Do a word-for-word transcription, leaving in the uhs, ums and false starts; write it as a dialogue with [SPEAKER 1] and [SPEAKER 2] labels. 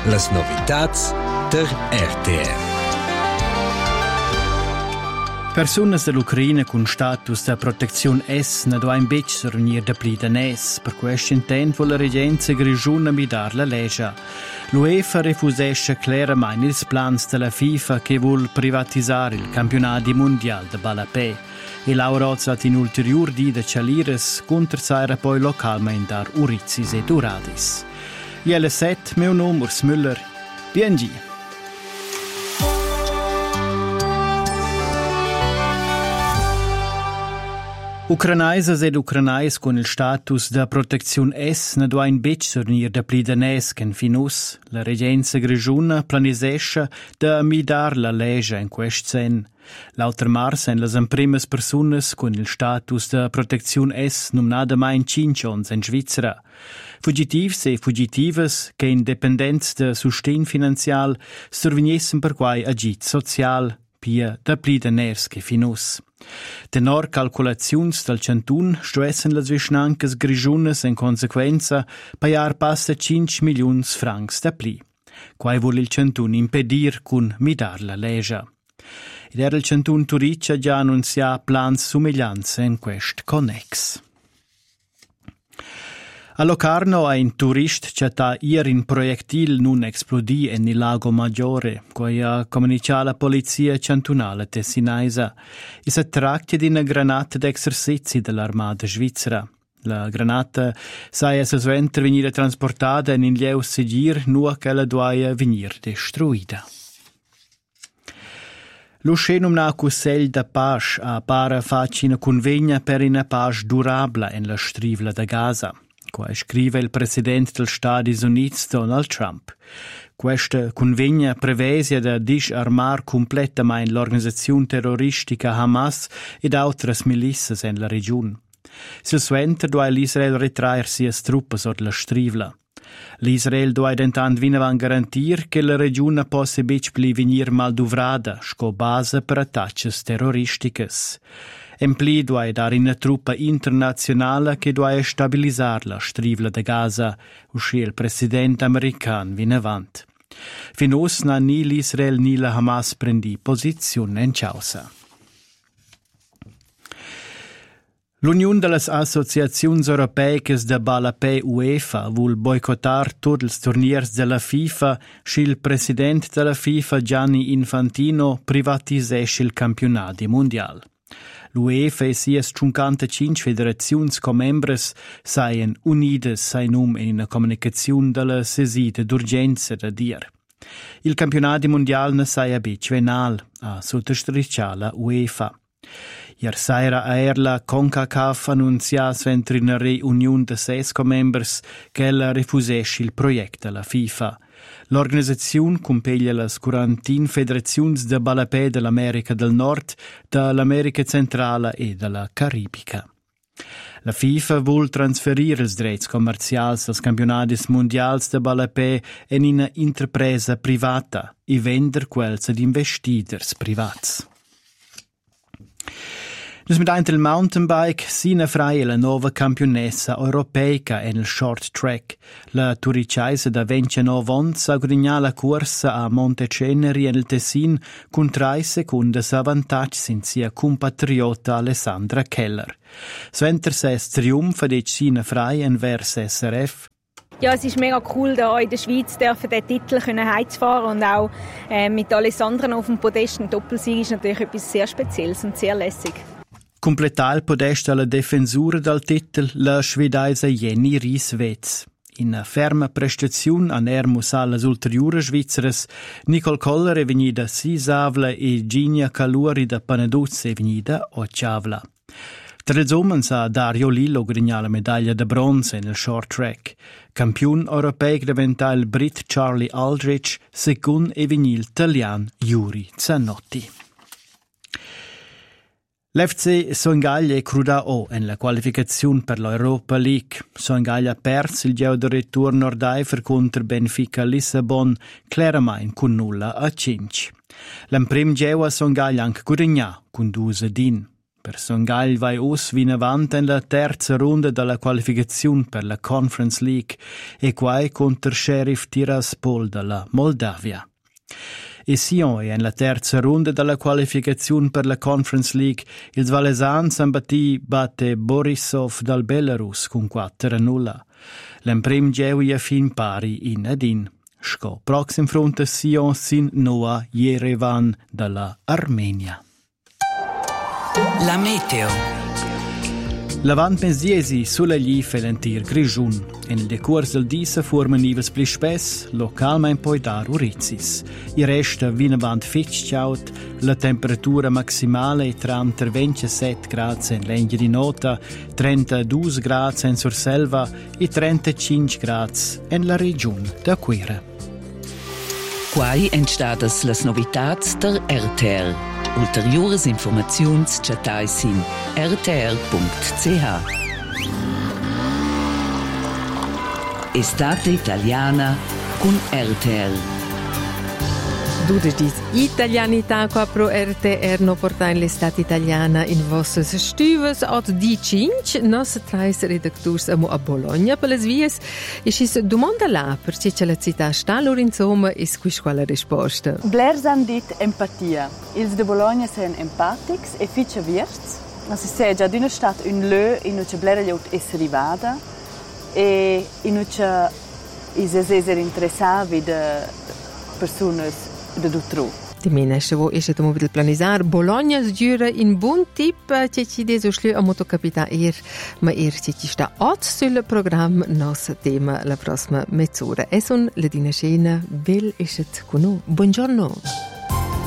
[SPEAKER 1] Las novitats der R T M.
[SPEAKER 2] Persunas dell'Ucraina con status da protezione S ne do un bec sornir da pli danès, per questo intent vuole la regenza grigiuna mi dar la legge. L'UEFA refusesce chiaramente ils plans della FIFA che vuol privatizzare il campionato mondiale de ballapè e l'Aurozza in ulterior di de cialires contro poi localmente dar Urizzis e Duradis. I L sette, meu nome Urs Müller, B N G. Ucranaises ed ucranais con il status da protezione S ne do un bec sornir da pli danès che finus la regenza grigiuna planisesce da midar la legge in quest sen. L'alter mars en las imprimes personas con il status da protezione S numnada mai in cincions in Svizzera. Fugitivs e fugitivas che in dependenza da sustain finanzial survignessen per quai agit social pia da pli danès che finus. Tenor calculaziuns dal cantun stuessen las vischnancas grigiunas en consequenza paiar passa cinque milions francs da pli. Quai vuol il cantun impedir cun midar la legge. Ed era il cantun Turiccia già annunzia plans somiglianza in quest connex. A Locarno ha un turist che ta ier in proiectil nun esplodì en il lago Maggiore, quai ha comunicato la polizia cantonale tessinaisa. E si tratta di una granata d'exercizi dell'armata svizzera. La granata sai essere suenter venire trasportata in lieu segir nua che la doia venir destruida. Lo scenum na cussegl da pace a para faci una convegna per una pace durabla in la strivla da Gaza. Qua scrive il presidente del Stati Uniti Donald Trump. Questa convegna prevesia da disarmar completamente l'organizzazione terroristica Hamas ed altre milizas in la regione. Sil suenter doa l'Israel retraer sias truppas od la strivla. L'Israel doa intant vinavan garantir che la regione possa bec pli venir mal duvrada sco base per attacches terroristicas. Empli doa dar una truppa internazionale che doa stabilizzar la strivla de Gaza, uscì il presidente american vinavant. Finos na ni l'Israel ni la Hamas prendi posizione in causa. L'Unione delle Associazioni Europee de ballapè UEFA vuol boicottar tutti i turniers della FIFA se il presidente della FIFA Gianni Infantino privatizesce il campionato mondiale. L'UEFA e sias cinquantacinque federaziuns co-membres saien unides sai num in una comunicazione della sesida d'urgenza da dir. Il campionato mondiale ne saia bec venal, a sottostriscia la UEFA. Ier saira a er la CONCACAF annunzias ventri una reunion de ses co-members che ella refusesce il proiect della FIFA. L'organizzazione compeglia las quarantin federaziuns de ballapè dell'America del Nord, dell'America centrale e della Caribica. La FIFA vuol transferire ils drets commercials als campionatis mondials de ballapè in una interpresa privata e vender quels ad investiders privats. Nus mit ein del mountainbike sina freie la nova campionessa europeica en il short track. La turiciaisa da ventinove ons ha guadagnato la corsa a Monteceneri en il Tessin con tre secondi avantage sin sia compatriota Alessandra Keller. Sventer ses triumph de sina freie en vers S R F.
[SPEAKER 3] Ja, es ist mega cool, da in der Schweiz dürfen den Titel heimzufahren und auch äh, mit Alessandra auf dem Podest ein Doppelsieg ist natürlich etwas sehr Spezielles und sehr lässig.
[SPEAKER 2] Completà il podest alla defensura del titel la svedaisa Jenny Rieswetz. In una ferma prestazione a Ermus alle ulteriori svizzeres, Nicole Koller è venuta sisavla e Ginia Caluri da Paneduzzi è venuta ottavla. Tra els homens ha Dario Lillo guadagnato la medaglia de bronze nel short track. Campione europeo diventa il Brit Charlie Aldrich, secondo è venuto l'italiano Yuri Zanotti. L'F C Songaglia è cruda o en la qualificazione per l'Europa League. Songaglia ha perso il gioco di ritorno nord-eifer contro Benfica Lissabon, chiaramente con nulla a cinque. L'emprim gioco a Songaglia anche guadagnato con due din. Per Songhagl vai us vin avant en la terza runda della qualificazione per la Conference League e quai contro Sheriff Tiraspol della Moldavia. E Sion è in la terza runda della qualificazione per la Conference League. Il Valaisan Sambati batte Borisov dal Belarus con quattro a null. L'emprim geuia fin pari in Adin. Sco proxim fronte Sion sin Noa Yerevan dalla Armenia.
[SPEAKER 1] La meteo.
[SPEAKER 2] Lavant pensiesi sulla gli felentir grigiun. En il decurs del disa forman nivels pli spess, localmein poi dar urizis. I resta vin avant fitch ciaut, la temperatura maximale tra ventisette gradi in Lengia di Nota, trentadue gradi in Surselva e trentacinque gradi in la regione da Quera.
[SPEAKER 4] Quai entstadas las novitats der R T R. Ulteriores informaziuns chatais in r t r punct c h. Estate italiana con R T R.
[SPEAKER 5] Dudes dis italianità qua pro R T R no porta in l'estate italiana in vossas stüves od di cinc nos trais redakturs amo a Bologna per les vies e schis domanda la per ce la città sta lor insomma is quis quella risposta.
[SPEAKER 6] Blers han dit empatia. Ils de Bologna sen empatics e ficha virts. As se già d'una stat un lö in uce blera liot es rivada e in uce is eser interessavi de personas de dutru.
[SPEAKER 5] Di menesce vo esce tomo videl planisar Bologna sgiura in bun tip ce ci deso schlu a moto capita er ma er ce ci sta ot sul program nos tema la prossima mezz'ora. E son le dina scena bel esce con noi. Buongiorno.